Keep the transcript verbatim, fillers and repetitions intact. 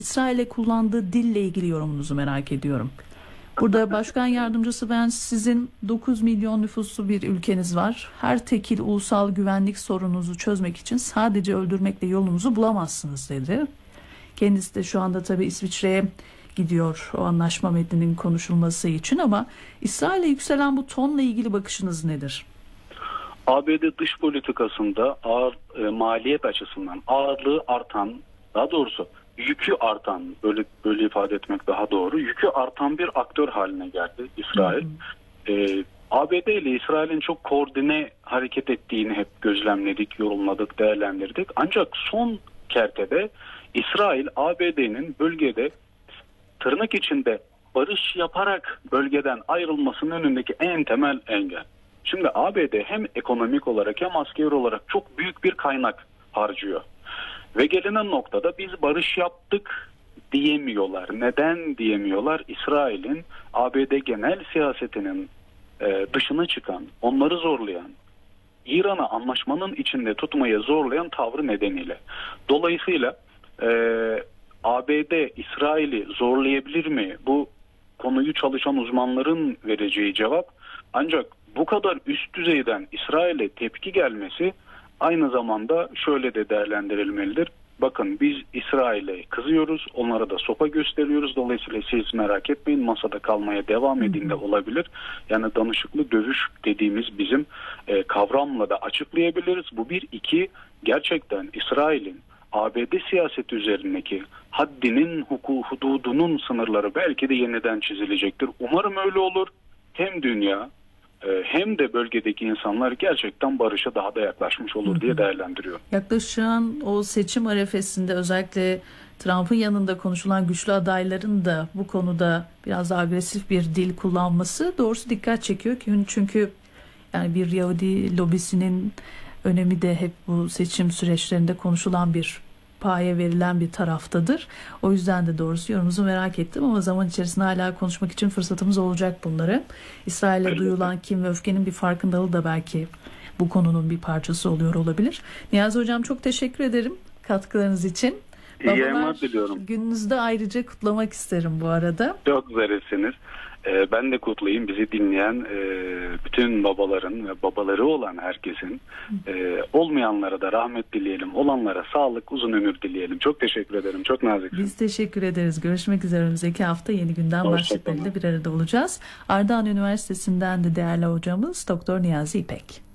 İsrail'e kullandığı dille ilgili yorumunuzu merak ediyorum. Burada başkan yardımcısı ben sizin dokuz milyon nüfuslu bir ülkeniz var. Her tekil ulusal güvenlik sorununuzu çözmek için sadece öldürmekle yolunuzu bulamazsınız dedi. Kendisi de şu anda tabii İsviçre'ye gidiyor o anlaşma metninin konuşulması için ama İsrail'e yükselen bu tonla ilgili bakışınız nedir? A B D dış politikasında ağır, e, maliyet açısından ağırlığı artan, daha doğrusu yükü artan, böyle böyle ifade etmek daha doğru, yükü artan bir aktör haline geldi İsrail. E, A B D ile İsrail'in çok koordine hareket ettiğini hep gözlemledik, yorumladık, değerlendirdik. Ancak son kertede İsrail, A B D'nin bölgede tırnak içinde barış yaparak bölgeden ayrılmasının önündeki en temel engel. Şimdi A B D hem ekonomik olarak hem askeri olarak çok büyük bir kaynak harcıyor. Ve gelinen noktada biz barış yaptık diyemiyorlar. Neden diyemiyorlar? İsrail'in A B D genel siyasetinin e, dışına çıkan, onları zorlayan, İran'ı anlaşmanın içinde tutmaya zorlayan tavrı nedeniyle. Dolayısıyla e, A B D İsrail'i zorlayabilir mi? Bu konuyu çalışan uzmanların vereceği cevap. Ancak bu kadar üst düzeyden İsrail'e tepki gelmesi aynı zamanda şöyle de değerlendirilmelidir. Bakın biz İsrail'e kızıyoruz, onlara da sopa gösteriyoruz. Dolayısıyla siz merak etmeyin, masada kalmaya devam edin de olabilir. Yani danışıklı dövüş dediğimiz bizim e, kavramla da açıklayabiliriz. Bu bir, iki, gerçekten İsrail'in A B D siyaseti üzerindeki haddinin, hukuku, hududunun sınırları belki de yeniden çizilecektir. Umarım öyle olur. Hem dünya hem de bölgedeki insanlar gerçekten barışa daha da yaklaşmış olur diye değerlendiriyor. Yaklaşan o seçim arefesinde özellikle Trump'ın yanında konuşulan güçlü adayların da bu konuda biraz daha agresif bir dil kullanması doğrusu dikkat çekiyor ki çünkü yani bir Yahudi lobisinin önemi de hep bu seçim süreçlerinde konuşulan bir paye verilen bir taraftadır. O yüzden de doğrusu yorumunuzu merak ettim ama zaman içerisinde hala konuşmak için fırsatımız olacak bunları. İsrail'e duyulan kin ve öfkenin bir farkındalığı da belki bu konunun bir parçası oluyor olabilir. Niyazi Hocam çok teşekkür ederim katkılarınız için. İyi yayınlar diliyorum. Gününüzü de ayrıca kutlamak isterim bu arada. Çok zarifsiniz. Ee, ben de kutlayayım bizi dinleyen e, bütün babaların ve babaları olan herkesin, e, olmayanlara da rahmet dileyelim, olanlara sağlık, uzun ömür dileyelim. Çok teşekkür ederim, çok naziksiniz. Biz teşekkür ederiz. Görüşmek üzere önümüzdeki hafta yeni gündem başlıklarıyla bir arada olacağız. Ardahan Üniversitesi'nden de değerli hocamız Doktor Niyazi İpek.